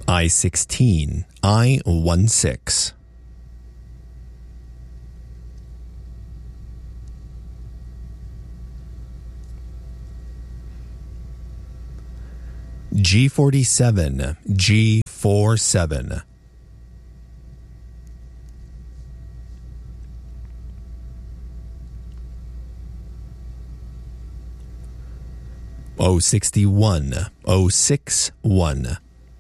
I-16, I-16. G47, G47. O61, O61.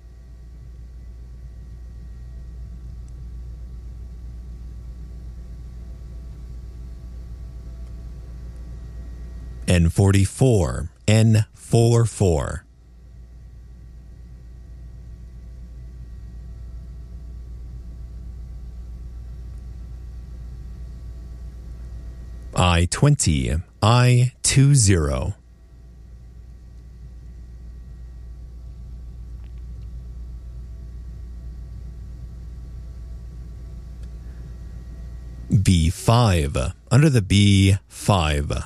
N44, N44. I-20, I-20. B5, under the B5.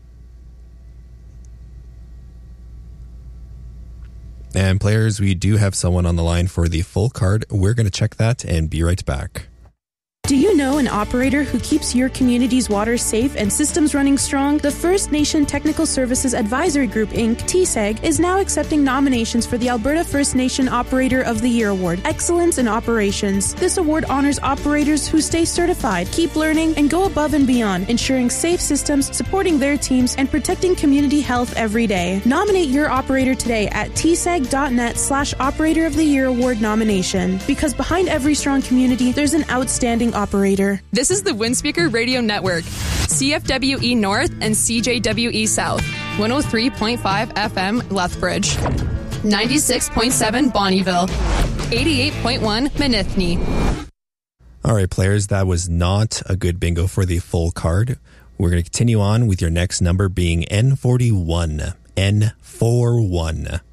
And players, we do have someone on the line for the full card. We're going to check that and be right back. Do you know an operator who keeps your community's water safe and systems running strong? The First Nation Technical Services Advisory Group, Inc., TSEG, is now accepting nominations for the Alberta First Nation Operator of the Year Award, Excellence in Operations. This award honors operators who stay certified, keep learning, and go above and beyond, ensuring safe systems, supporting their teams, and protecting community health every day. Nominate your operator today at tseg.net/Operator of the Year Award nomination. Because behind every strong community, there's an outstanding operator. This is the Windspeaker Radio Network, CFWE North and CJWE South, 103.5 FM Lethbridge, 96.7 Bonnyville, 88.1 Manithne. All right, players, that was not a good bingo for the full card. We're going to continue on with your next number being N41, N41.